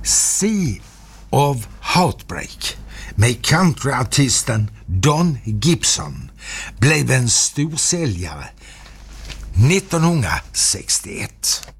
Sea of Heartbreak med countryartisten Don Gibson blev en storsäljare 1961.